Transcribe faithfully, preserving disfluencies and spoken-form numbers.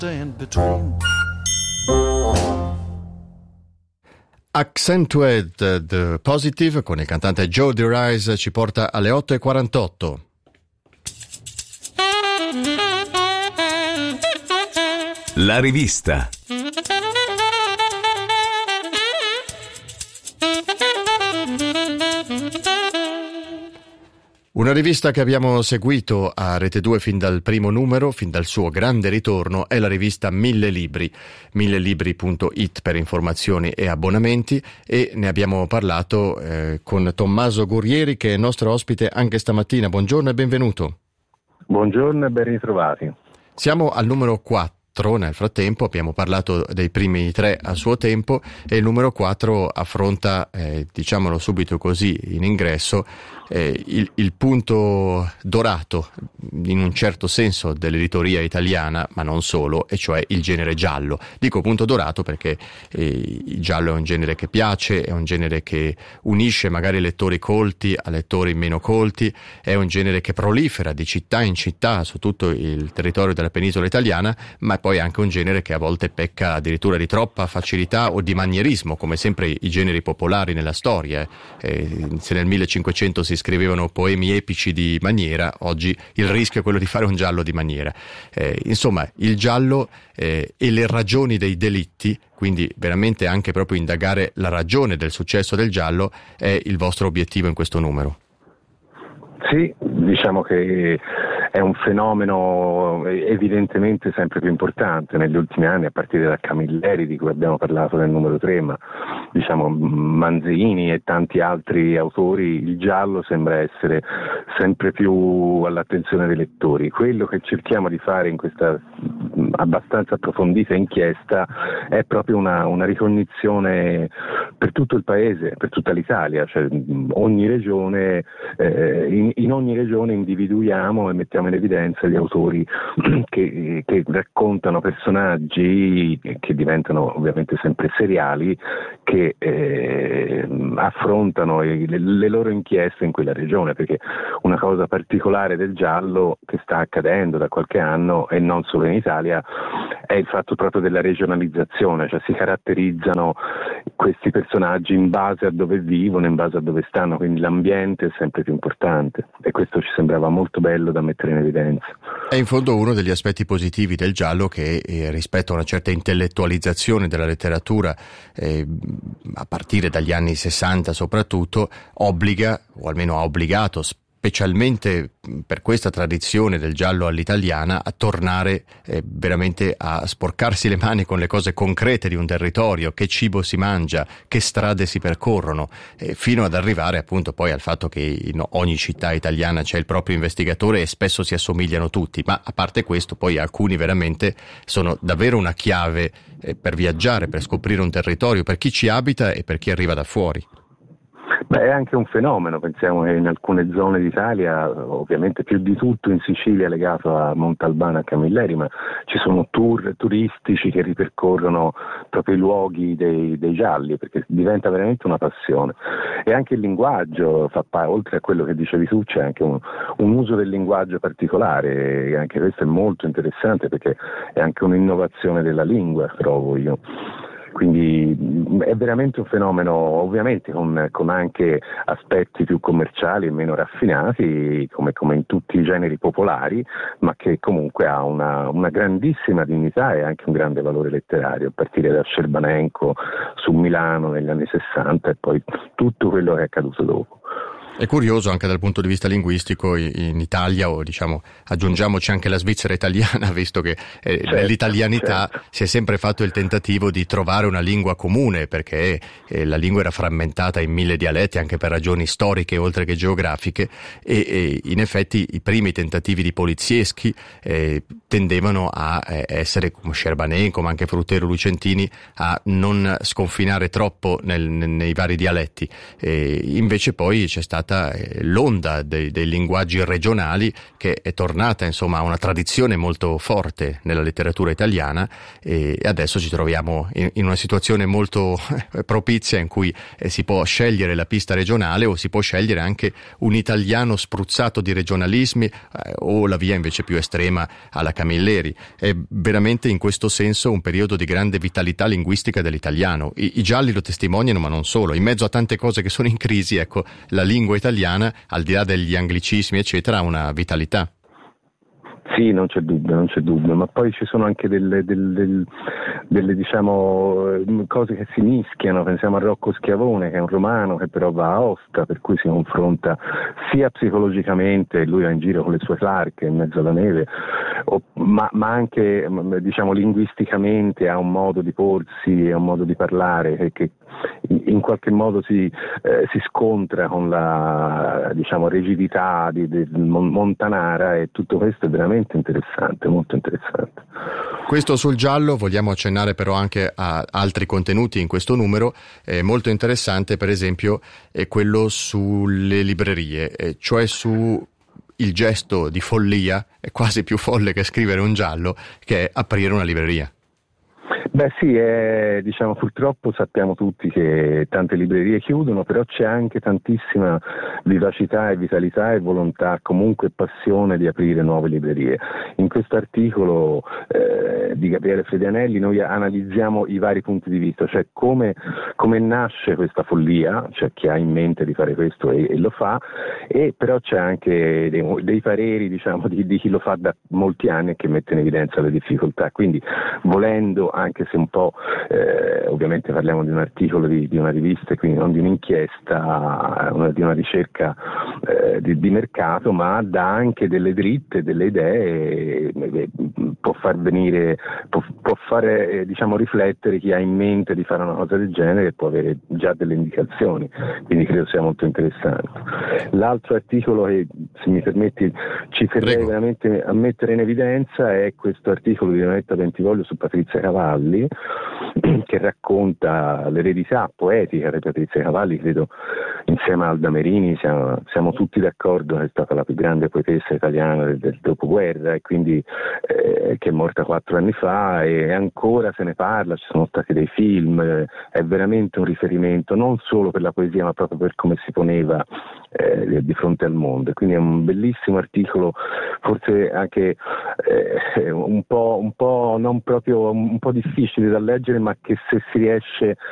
stand between. Accentuate the Positive con il cantante Joe DeRise ci porta alle otto e quarantotto. La rivista. Una rivista che abbiamo seguito a Rete due fin dal primo numero, fin dal suo grande ritorno, è la rivista Mille Libri, millelibri punto it per informazioni e abbonamenti, e ne abbiamo parlato eh, con Tommaso Guerrieri, che è nostro ospite anche stamattina. Buongiorno e benvenuto. Buongiorno e ben ritrovati. Siamo al numero quattro. Nel frattempo abbiamo parlato dei primi tre a suo tempo e il numero quattro affronta, eh, diciamolo subito così in ingresso, eh, il, il punto dorato in un certo senso dell'editoria italiana, ma non solo, e cioè il genere giallo. Dico punto dorato perché eh, il giallo è un genere che piace, è un genere che unisce magari lettori colti a lettori meno colti, è un genere che prolifera di città in città su tutto il territorio della penisola italiana, ma poi anche un genere che a volte pecca addirittura di troppa facilità o di manierismo, come sempre i generi popolari nella storia. Eh, se nel millecinquecento si scrivevano poemi epici di maniera, oggi il rischio è quello di fare un giallo di maniera. Eh, insomma, il giallo eh, e le ragioni dei delitti, quindi veramente anche proprio indagare la ragione del successo del giallo, è il vostro obiettivo in questo numero. Sì, diciamo che è un fenomeno evidentemente sempre più importante negli ultimi anni, a partire da Camilleri, di cui abbiamo parlato nel numero tre, ma diciamo Manzini e tanti altri autori. Il giallo sembra essere sempre più all'attenzione dei lettori. Quello che cerchiamo di fare in questa abbastanza approfondita inchiesta è proprio una, una ricognizione per tutto il paese, per tutta l'Italia, cioè ogni regione, eh, in, in ogni regione individuiamo e mettiamo in evidenza gli autori che, che raccontano personaggi che diventano ovviamente sempre seriali, che eh, affrontano le, le loro inchieste in quella regione, perché una cosa particolare del giallo che sta accadendo da qualche anno, e non solo in Italia, è il fatto proprio della regionalizzazione, cioè si caratterizzano questi personaggi in base a dove vivono, in base a dove stanno, quindi l'ambiente è sempre più importante, e questo ci sembrava molto bello da mettere in evidenza. È in fondo uno degli aspetti positivi del giallo che eh, rispetto a una certa intellettualizzazione della letteratura, eh, a partire dagli anni sessanta soprattutto, obbliga, o almeno ha obbligato, specialmente per questa tradizione del giallo all'italiana, a tornare eh, veramente a sporcarsi le mani con le cose concrete di un territorio, che cibo si mangia, che strade si percorrono, eh, fino ad arrivare appunto poi al fatto che in ogni città italiana c'è il proprio investigatore e spesso si assomigliano tutti, ma a parte questo poi alcuni veramente sono davvero una chiave eh, per viaggiare, per scoprire un territorio, per chi ci abita e per chi arriva da fuori. Beh, è anche un fenomeno, pensiamo che in alcune zone d'Italia, ovviamente più di tutto in Sicilia legato a Montalbano e Camilleri, ma ci sono tour turistici che ripercorrono proprio i luoghi dei, dei gialli, perché diventa veramente una passione. E anche il linguaggio fa parte, oltre a quello che dicevi tu, c'è anche un, un uso del linguaggio particolare, e anche questo è molto interessante perché è anche un'innovazione della lingua, trovo io. Quindi è veramente un fenomeno, ovviamente con, con anche aspetti più commerciali e meno raffinati, come, come in tutti i generi popolari, ma che comunque ha una, una grandissima dignità e anche un grande valore letterario, a partire da Scerbanenko su Milano negli anni sessanta e poi tutto quello che è accaduto dopo. È curioso anche dal punto di vista linguistico in Italia, o diciamo aggiungiamoci anche la Svizzera italiana, visto che eh, certo, nell'italianità certo. si è sempre fatto il tentativo di trovare una lingua comune, perché eh, la lingua era frammentata in mille dialetti anche per ragioni storiche oltre che geografiche, e, e in effetti i primi tentativi di polizieschi eh, tendevano a eh, essere, come Scerbanenko ma anche Fruttero Lucentini, a non sconfinare troppo nel, nei vari dialetti. E invece poi c'è stato stata eh, l'onda dei, dei linguaggi regionali, che è tornata insomma a una tradizione molto forte nella letteratura italiana, e adesso ci troviamo in, in una situazione molto propizia in cui eh, si può scegliere la pista regionale o si può scegliere anche un italiano spruzzato di regionalismi eh, o la via invece più estrema alla Camilleri. È veramente in questo senso un periodo di grande vitalità linguistica dell'italiano. I, i gialli lo testimoniano, ma non solo. In mezzo a tante cose che sono in crisi, ecco, la lingua italiana, al di là degli anglicismi eccetera, ha una vitalità. Sì, non c'è dubbio, non c'è dubbio, ma poi ci sono anche delle, delle, delle diciamo cose che si mischiano. Pensiamo a Rocco Schiavone, che è un romano che però va a Aosta, per cui si confronta sia psicologicamente, lui va in giro con le sue clarche in mezzo alla neve, o, ma, ma anche diciamo linguisticamente ha un modo di porsi, ha un modo di parlare che, che in qualche modo si, eh, si scontra con la diciamo rigidità di, di montanara, e tutto questo è veramente interessante, molto interessante. Questo sul giallo. Vogliamo accennare però anche a altri contenuti in questo numero. È molto interessante, per esempio, è quello sulle librerie, eh, cioè su il gesto di follia, è quasi più folle che scrivere un giallo, che è aprire una libreria. Beh sì, è, diciamo purtroppo sappiamo tutti che tante librerie chiudono, però c'è anche tantissima vivacità e vitalità e volontà, comunque passione di aprire nuove librerie. In questo articolo eh, di Gabriele Fredianelli noi analizziamo i vari punti di vista, cioè come, come nasce questa follia, cioè chi ha in mente di fare questo e, e lo fa, e però c'è anche dei, dei pareri diciamo di, di chi lo fa da molti anni e che mette in evidenza le difficoltà. Quindi volendo, anche se un po' eh, ovviamente parliamo di un articolo di, di una rivista, quindi non di un'inchiesta, una, di una ricerca eh, di, di mercato, ma dà anche delle dritte, delle idee, eh, può far venire, può, può fare eh, diciamo riflettere chi ha in mente di fare una cosa del genere e può avere già delle indicazioni, quindi credo sia molto interessante. L'altro articolo che, se mi permetti, ci terrei Prego. veramente a mettere in evidenza è questo articolo di Leonetta Bentivoglio su Patrizia Cavalli, che racconta l'eredità poetica di Patrizia Cavalli. Credo insieme a Alda Merini siamo, siamo tutti d'accordo che è stata la più grande poetessa italiana del, del dopoguerra, e quindi eh, che è morta quattro anni fa e ancora se ne parla, ci sono stati dei film, eh, è veramente un riferimento non solo per la poesia ma proprio per come si poneva eh, di fronte al mondo. Quindi è un bellissimo articolo, forse anche eh, un po', un po' non proprio un po' difficile da leggere, ma che se si riesce